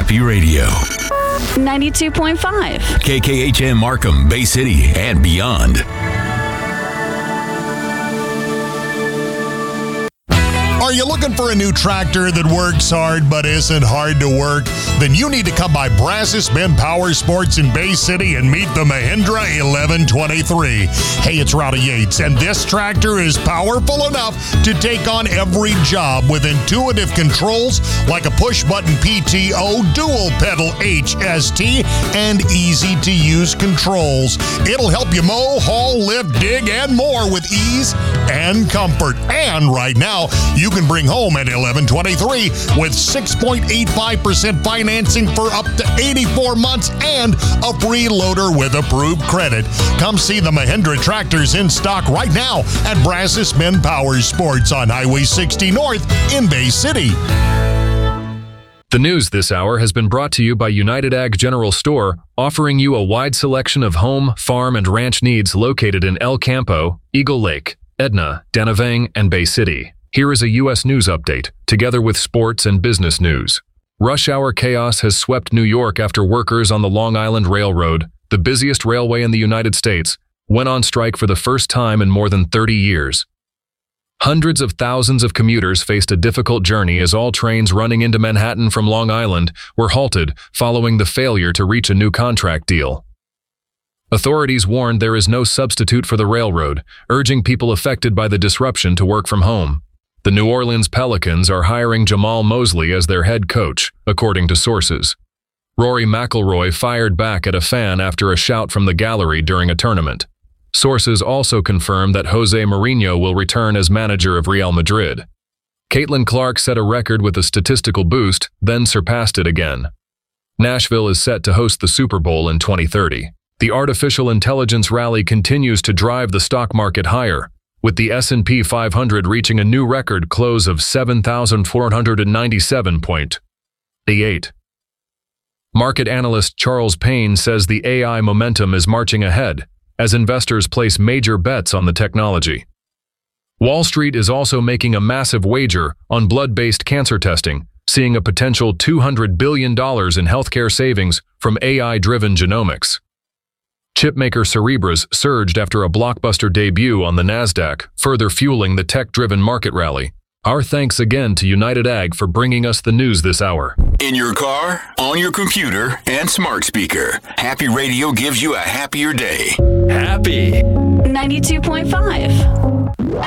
Happy Radio. 92.5. KKHM Markham, Bay City, and beyond. Are you looking for a new tractor that works hard but isn't hard to work? Then you need to come by Brazos Bend Power Sports in Bay City and meet the Mahindra 1123. Hey, it's Rowdy Yates, and this tractor is powerful enough to take on every job with intuitive controls like a push-button PTO, dual-pedal HST, and easy-to-use controls. It'll help you mow, haul, lift, dig, and more with ease and comfort. And right now, you can bring home an 1123 with 6.85% financing for up to 84 months and a free loader with approved credit. Come see the Mahindra tractors in stock right now at Brazos Bend Power Sports on Highway 60 North in Bay City. The news this hour has been brought to you by United Ag General Store, offering you a wide selection of home, farm, and ranch needs located in El Campo, Eagle Lake, Edna, Danavang, and Bay City. Here is a U.S. news update, together with sports and business news. Rush hour chaos has swept New York after workers on the Long Island Railroad, the busiest railway in the United States, went on strike for the first time in more than 30 years. Hundreds of thousands of commuters faced a difficult journey as all trains running into Manhattan from Long Island were halted following the failure to reach a new contract deal. Authorities warned there is no substitute for the railroad, urging people affected by the disruption to work from home. The New Orleans Pelicans are hiring Jamal Mosley as their head coach, according to sources. Rory McIlroy fired back at a fan after a shout from the gallery during a tournament. Sources also confirmed that Jose Mourinho will return as manager of Real Madrid. Caitlin Clark set a record with a statistical boost, then surpassed it again. Nashville is set to host the Super Bowl in 2030. The artificial intelligence rally continues to drive the stock market higher, with the S&P 500 reaching a new record close of 7,497.88. Market analyst Charles Payne says the AI momentum is marching ahead as investors place major bets on the technology. Wall Street is also making a massive wager on blood-based cancer testing, seeing a potential $200 billion in healthcare savings from AI-driven genomics. Chipmaker Cerebras surged after a blockbuster debut on the NASDAQ, further fueling the tech-driven market rally. Our thanks again to United Ag for bringing us the news this hour. In your car, on your computer, and smart speaker, Happy Radio gives you a happier day. Happy 92.5.